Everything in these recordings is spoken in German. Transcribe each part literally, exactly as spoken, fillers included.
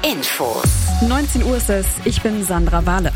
Infos. neunzehn Uhr ist es, ich bin Sandra Wahle.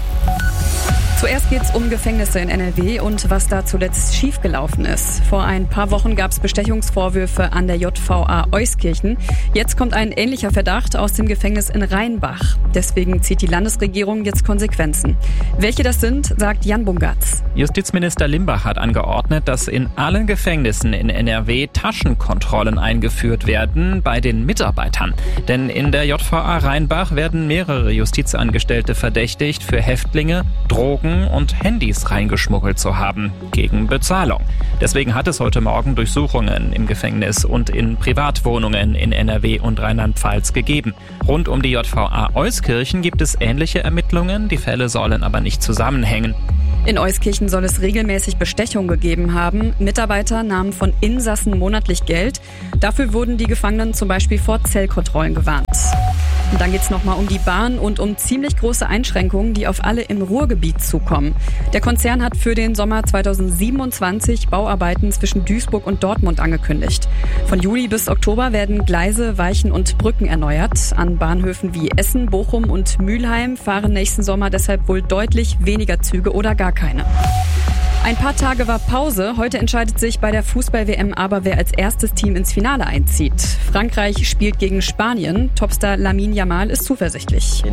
Zuerst geht's um Gefängnisse in N R W und was da zuletzt schiefgelaufen ist. Vor ein paar Wochen gab's Bestechungsvorwürfe an der J V A Euskirchen. Jetzt kommt ein ähnlicher Verdacht aus dem Gefängnis in Rheinbach. Deswegen zieht die Landesregierung jetzt Konsequenzen. Welche das sind, sagt Jan Bungartz. Justizminister Limbach hat angeordnet, dass in allen Gefängnissen in N R W Taschenkontrollen eingeführt werden bei den Mitarbeitern. Denn in der J V A Rheinbach werden mehrere Justizangestellte verdächtigt, für Häftlinge Drogen und Handys reingeschmuggelt zu haben, gegen Bezahlung. Deswegen hat es heute Morgen Durchsuchungen im Gefängnis und in Privatwohnungen in N R W und Rheinland-Pfalz gegeben. Rund um die J V A Euskirchen gibt es ähnliche Ermittlungen, die Fälle sollen aber nicht zusammenhängen. In Euskirchen soll es regelmäßig Bestechung gegeben haben. Mitarbeiter nahmen von Insassen monatlich Geld. Dafür wurden die Gefangenen zum Beispiel vor Zellkontrollen gewarnt. Und dann geht's nochmal um die Bahn und um ziemlich große Einschränkungen, die auf alle im Ruhrgebiet zukommen. Der Konzern hat für den Sommer zweitausendsiebenundzwanzig Bauarbeiten zwischen Duisburg und Dortmund angekündigt. Von Juli bis Oktober werden Gleise, Weichen und Brücken erneuert. An Bahnhöfen wie Essen, Bochum und Mülheim fahren nächsten Sommer deshalb wohl deutlich weniger Züge oder gar keine. Ein paar Tage war Pause. Heute entscheidet sich bei der Fußball-W M aber, wer als erstes Team ins Finale einzieht. Frankreich spielt gegen Spanien. Topstar Lamine Yamal ist zuversichtlich.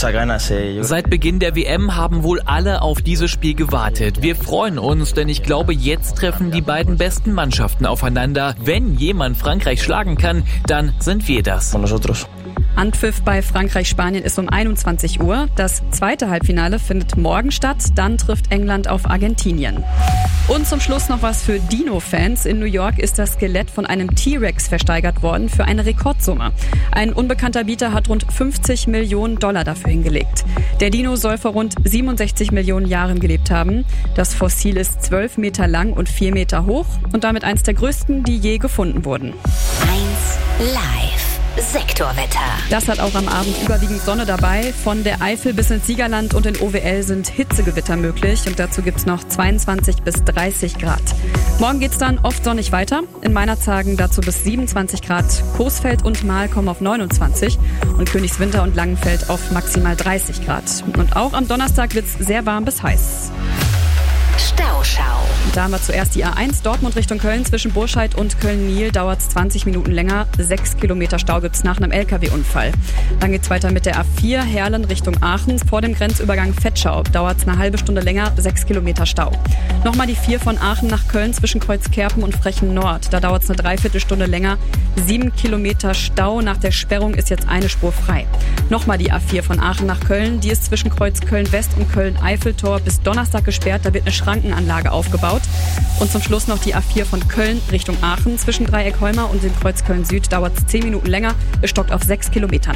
Seit Beginn der W M haben wohl alle auf dieses Spiel gewartet. Wir freuen uns, denn ich glaube, jetzt treffen die beiden besten Mannschaften aufeinander. Wenn jemand Frankreich schlagen kann, dann sind wir das. Anpfiff bei Frankreich-Spanien ist um einundzwanzig Uhr. Das zweite Halbfinale findet morgen statt. Dann trifft England auf Argentinien. Und zum Schluss noch was für Dino-Fans. In New York ist das Skelett von einem T-Rex versteigert worden für eine Rekordsumme. Ein unbekannter Bieter hat rund fünfzig Millionen Dollar dafür hingelegt. Der Dino soll vor rund siebenundsechzig Millionen Jahren gelebt haben. Das Fossil ist zwölf Meter lang und vier Meter hoch und damit eins der größten, die je gefunden wurden. eins live. Sektorwetter. Das hat auch am Abend überwiegend Sonne dabei. Von der Eifel bis ins Siegerland und in O W L sind Hitzegewitter möglich. Und dazu gibt's noch zweiundzwanzig bis dreißig Grad. Morgen geht's dann oft sonnig weiter. In Meinerzhagen dazu bis siebenundzwanzig Grad. Coesfeld und Mahl kommen auf neunundzwanzig. Und Königswinter und Langenfeld auf maximal dreißig Grad. Und auch am Donnerstag wird's sehr warm bis heiß. Stauschau. Da haben wir zuerst die A eins Dortmund Richtung Köln. Zwischen Burscheid und Köln-Niel dauert es zwanzig Minuten länger. Sechs Kilometer Stau gibt's nach einem L K W-Unfall. Dann geht's weiter mit der A vier Herlen Richtung Aachen. Vor dem Grenzübergang Vetschau dauert es eine halbe Stunde länger. Sechs Kilometer Stau. Nochmal die vier von Aachen nach Köln zwischen Kreuzkerpen und Frechen Nord. Da dauert es eine Dreiviertelstunde länger. Sieben Kilometer Stau. Nach der Sperrung ist jetzt eine Spur frei. Nochmal die A vier von Aachen nach Köln. Die ist zwischen Kreuz Köln-West und Köln-Eiffeltor bis Donnerstag gesperrt. Da wird eine Schrankenanlage aufgebaut. Und zum Schluss noch die A vier von Köln Richtung Aachen. Zwischen Dreieck Holmer und dem Kreuz Köln-Süd dauert es zehn Minuten länger. Es stockt auf sechs Kilometern.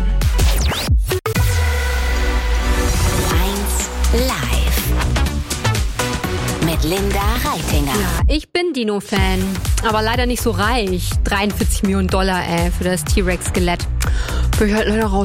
eins live. Mit Linda Reitinger. Ja, ich bin Dino-Fan, aber leider nicht so reich. dreiundvierzig Millionen Dollar, ey, für das T-Rex-Skelett. Bin ich halt leider raus.